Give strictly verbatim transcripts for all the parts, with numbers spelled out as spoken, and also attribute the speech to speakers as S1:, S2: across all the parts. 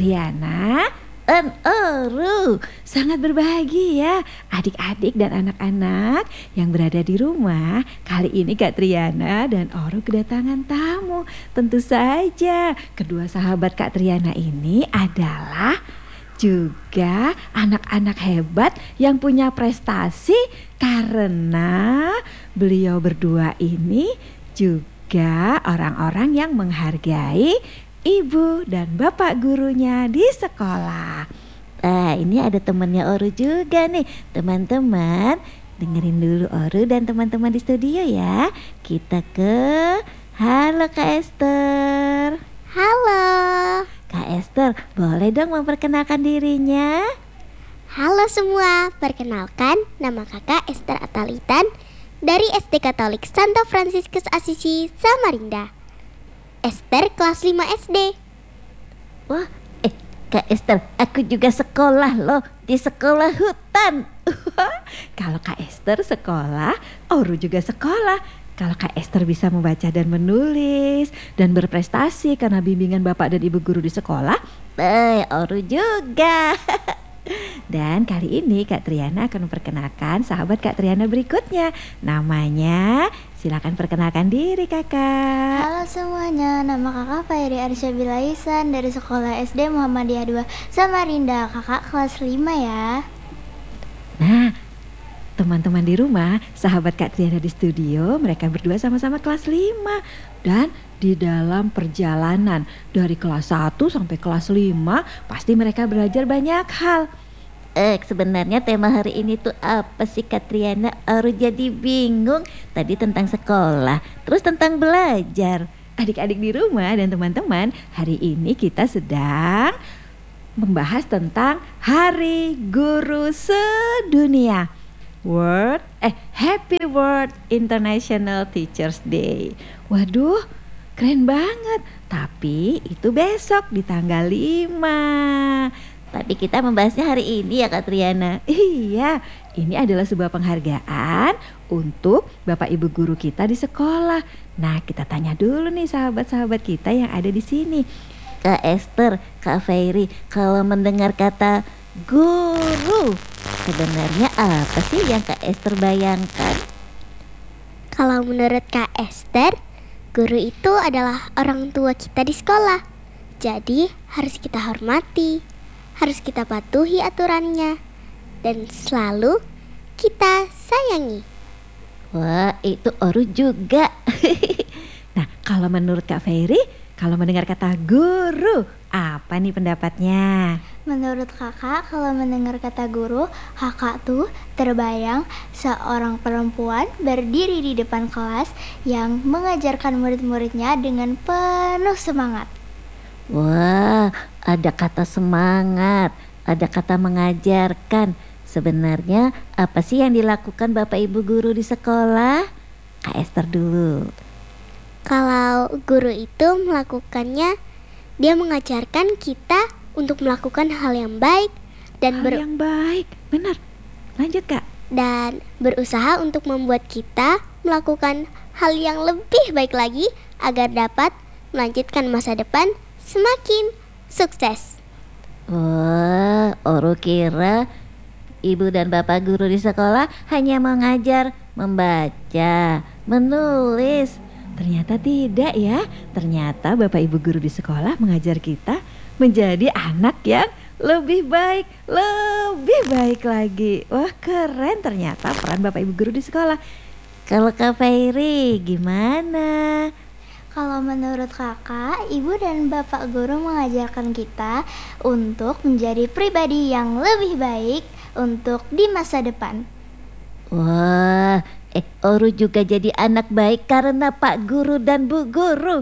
S1: Triana dan Oru sangat berbahagia. Adik-adik dan anak-anak yang berada di rumah, kali ini Kak Triana dan Oru kedatangan tamu. Tentu saja kedua sahabat Kak Triana ini adalah juga anak-anak hebat yang punya prestasi, karena beliau berdua ini juga orang-orang yang menghargai ibu dan bapak gurunya di sekolah. Nah, ini ada temannya Oru juga nih. Teman-teman, dengerin dulu Oru dan teman-teman di studio ya. Kita ke Halo Kak Esther.
S2: Halo
S1: Kak Esther, boleh dong memperkenalkan dirinya?
S2: Halo semua, perkenalkan nama kakak Esther Atalitan dari S D Katolik Santo Fransiskus Assisi, Samarinda. Esther kelas lima S D.
S1: Wah, eh Kak Esther, aku juga sekolah loh di sekolah hutan. Kalau Kak Esther sekolah, Oru juga sekolah. Kalau Kak Esther bisa membaca dan menulis dan berprestasi karena bimbingan bapak dan ibu guru di sekolah, eh Oru juga. Dan kali ini Kak Triana akan memperkenalkan sahabat Kak Triana berikutnya. Namanya, silakan perkenalkan diri kakak.
S3: Halo semuanya, nama kakak Fairy Arshabila Ihsan dari sekolah S D Muhammadiyah dua Samarinda. Kakak kelas lima ya.
S1: Nah, teman-teman di rumah, sahabat Kak Triana di studio, mereka berdua sama-sama kelas lima. Dan di dalam perjalanan dari kelas satu sampai kelas lima, pasti mereka belajar banyak hal. Eh, sebenarnya tema hari ini tuh apa sih Kak Triana? Oru jadi bingung. Tadi tentang sekolah, terus tentang belajar. Adik-adik di rumah dan teman-teman, hari ini kita sedang membahas tentang Hari Guru Sedunia. World, eh Happy World International Teachers Day. Waduh, keren banget. Tapi itu besok di tanggal lima. Tapi kita membahasnya hari ini ya Kak Triana. Iya, ini adalah sebuah penghargaan untuk Bapak Ibu guru kita di sekolah. Nah, kita tanya dulu nih sahabat-sahabat kita yang ada di sini. Kak Esther, Kak Fairy, kalau mendengar kata guru, sebenarnya apa sih yang Kak Esther bayangkan?
S2: Kalau menurut Kak Esther, guru itu adalah orang tua kita di sekolah. Jadi harus kita hormati, harus kita patuhi aturannya, dan selalu kita sayangi.
S1: Wah, itu Oru juga. Nah, kalau menurut Kak Fairy, kalau mendengar kata guru, apa nih pendapatnya?
S3: Menurut kakak, kalau mendengar kata guru, kakak tuh terbayang seorang perempuan berdiri di depan kelas yang mengajarkan murid-muridnya dengan penuh semangat.
S1: Wah, ada kata semangat, ada kata mengajarkan. Sebenarnya apa sih yang dilakukan Bapak Ibu guru di sekolah? Kak Esther dulu.
S2: Kalau guru itu melakukannya, dia mengajarkan kita untuk melakukan hal yang baik dan
S1: hal
S2: ber-
S1: yang baik, benar. Lanjut Kak.
S2: Dan berusaha untuk membuat kita melakukan hal yang lebih baik lagi agar dapat melanjutkan masa depan semakin sukses.
S1: Wah, Oru kira ibu dan bapak guru di sekolah hanya mengajar membaca, menulis. Ternyata tidak ya. Ternyata bapak ibu guru di sekolah mengajar kita menjadi anak yang lebih baik, lebih baik lagi. Wah, keren ternyata peran bapak ibu guru di sekolah. Kalau Kak Fairy gimana?
S3: Kalau menurut kakak, ibu dan bapak guru mengajarkan kita untuk menjadi pribadi yang lebih baik untuk di masa depan.
S1: Wah, eh Oru juga jadi anak baik karena Pak Guru dan Bu Guru.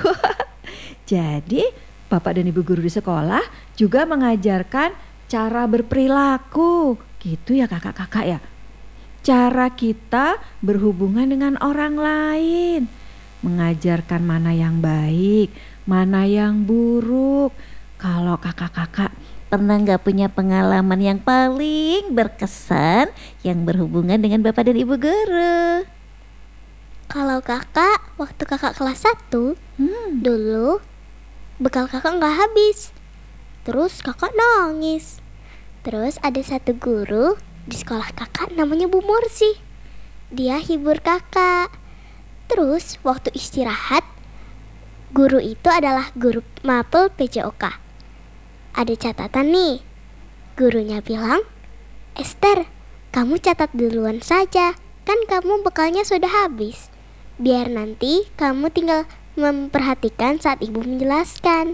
S1: Jadi Bapak dan Ibu guru di sekolah juga mengajarkan cara berperilaku. Gitu ya kakak-kakak ya. Cara kita berhubungan dengan orang lain. Mengajarkan mana yang baik, mana yang buruk. Kalau kakak-kakak pernah gak punya pengalaman yang paling berkesan yang berhubungan dengan Bapak dan Ibu guru?
S2: Kalau kakak, waktu kakak kelas satu, hmm. dulu bekal kakak gak habis. Terus kakak nangis. Terus ada satu guru di sekolah kakak namanya Bu Mursi. Dia hibur kakak. Terus waktu istirahat, guru itu adalah guru mapel P J O K. Ada catatan nih. Gurunya bilang, "Esther, kamu catat duluan saja. Kan kamu bekalnya sudah habis. Biar nanti kamu tinggal memperhatikan saat ibu menjelaskan."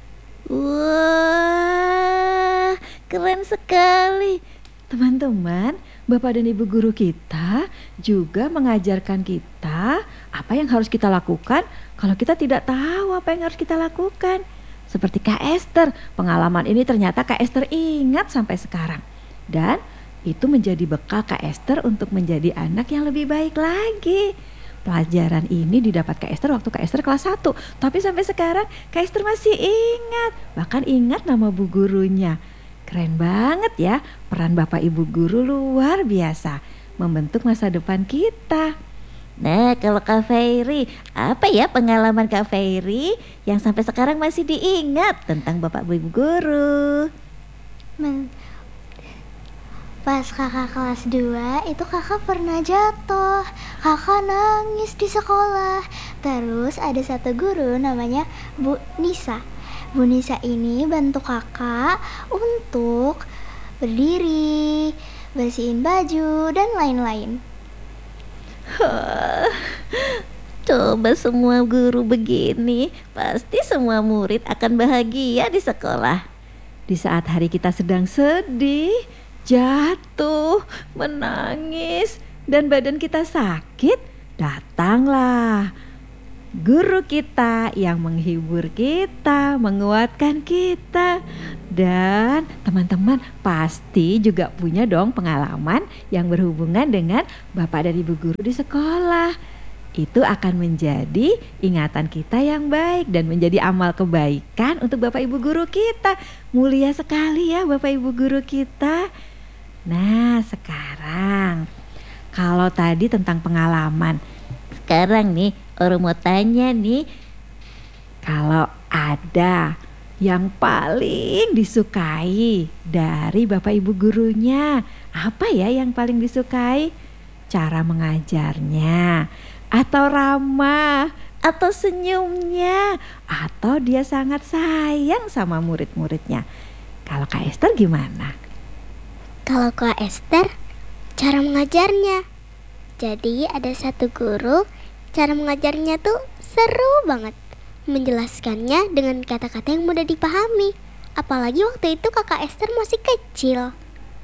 S1: Wah, keren sekali. Teman-teman, Bapak dan Ibu guru kita juga mengajarkan kita apa yang harus kita lakukan kalau kita tidak tahu apa yang harus kita lakukan. Seperti Kak Esther, pengalaman ini ternyata Kak Esther ingat sampai sekarang. Dan itu menjadi bekal Kak Esther untuk menjadi anak yang lebih baik lagi. Pelajaran ini didapat Kak Esther waktu Kak Esther kelas satu. Tapi sampai sekarang Kak Esther masih ingat. Bahkan ingat nama bu gurunya. Keren banget ya, peran Bapak Ibu guru luar biasa membentuk masa depan kita. Nah, kalau Kak Fairy, apa ya pengalaman Kak Fairy yang sampai sekarang masih diingat tentang Bapak Ibu guru?
S3: Men- Pas kakak kelas dua itu kakak pernah jatuh. Kakak nangis di sekolah. Terus ada satu guru namanya Bu Nisa. Bu Nisa ini bantu kakak untuk berdiri, bersihin baju, dan lain-lain.
S1: Coba semua guru begini, pasti semua murid akan bahagia di sekolah. Di saat hari kita sedang sedih, jatuh, menangis, dan badan kita sakit, datanglah guru kita yang menghibur kita, menguatkan kita. Dan teman-teman pasti juga punya dong pengalaman yang berhubungan dengan Bapak dan Ibu guru di sekolah. Itu akan menjadi ingatan kita yang baik dan menjadi amal kebaikan untuk Bapak Ibu guru kita. Mulia sekali ya Bapak Ibu guru kita. Nah, sekarang kalau tadi tentang pengalaman, sekarang nih orang mau tanya nih, kalau ada yang paling disukai dari Bapak Ibu gurunya, apa ya yang paling disukai? Cara mengajarnya, atau ramah, atau senyumnya, atau dia sangat sayang sama murid-muridnya. Kalau Kak Esther gimana?
S2: Kalau Kak Esther, cara mengajarnya. Jadi ada satu guru, cara mengajarnya tuh seru banget. Menjelaskannya dengan kata-kata yang mudah dipahami. Apalagi waktu itu kakak Esther masih kecil.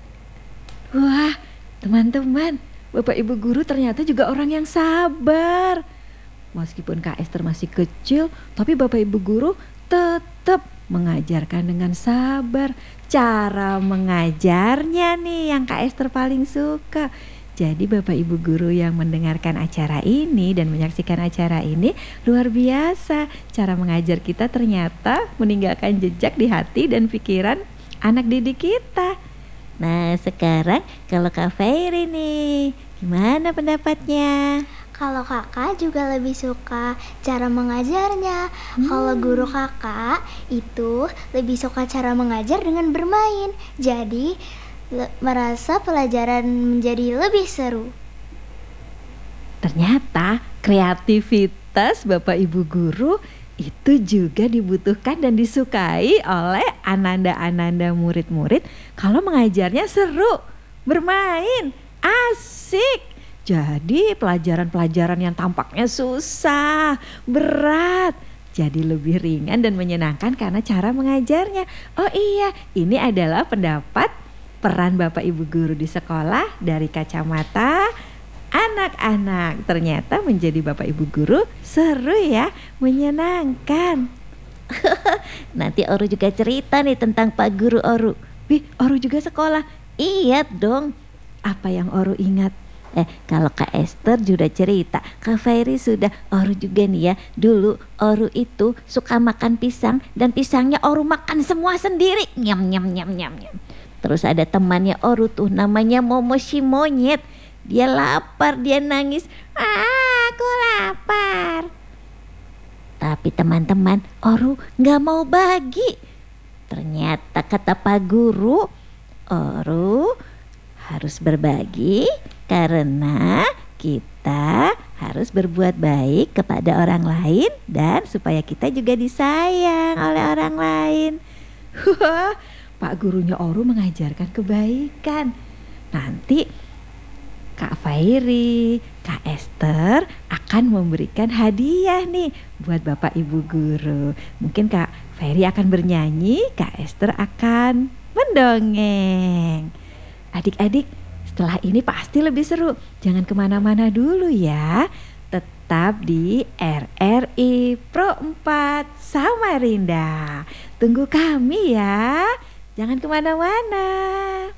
S1: Wah, teman-teman, Bapak Ibu guru ternyata juga orang yang sabar. Meskipun Kak Esther masih kecil, tapi Bapak Ibu guru tetap mengajarkan dengan sabar. Cara mengajarnya nih yang Kak Esther paling suka. Jadi Bapak Ibu guru yang mendengarkan acara ini dan menyaksikan acara ini luar biasa. Cara mengajar kita ternyata meninggalkan jejak di hati dan pikiran anak didik kita. Nah, sekarang kalau Kak Fairy nih, gimana pendapatnya?
S3: Kalau kakak juga lebih suka cara mengajarnya. Hmm. Kalau guru kakak itu lebih suka cara mengajar dengan bermain. Jadi le- merasa pelajaran menjadi lebih seru.
S1: Ternyata kreativitas Bapak Ibu guru itu juga dibutuhkan dan disukai oleh ananda-ananda murid-murid kalau mengajarnya seru, bermain, asik. Jadi pelajaran-pelajaran yang tampaknya susah, berat, jadi lebih ringan dan menyenangkan karena cara mengajarnya. Oh iya, ini adalah pendapat peran Bapak Ibu guru di sekolah dari kacamata anak-anak. Ternyata menjadi Bapak Ibu guru seru ya, menyenangkan. Nanti Oru juga cerita nih tentang Pak Guru Oru. Wih, Oru juga sekolah. Iya dong. Apa yang Oru ingat? Eh, kalau Kak Esther juga cerita, Kak Fairy sudah, Oru juga nih ya. Dulu Oru itu suka makan pisang dan pisangnya Oru makan semua sendiri. Nyam nyam nyam nyam nyam. Terus ada temannya Oru tuh namanya Momo si monyet. Dia lapar, dia nangis. Ah, aku lapar. Tapi teman-teman, Oru gak mau bagi. Ternyata kata Pak Guru, Oru harus berbagi karena kita harus berbuat baik kepada orang lain dan supaya kita juga disayang oleh orang lain. Wah, Pak Gurunya Oru mengajarkan kebaikan. Nanti Kak Fairi, Kak Esther akan memberikan hadiah nih buat Bapak Ibu Guru. Mungkin Kak Fairi akan bernyanyi, Kak Esther akan mendongeng. Adik-adik, setelah ini pasti lebih seru. Jangan kemana-mana dulu ya. Tetap di R R I Pro empat Samarinda. Tunggu kami ya. Jangan kemana-mana.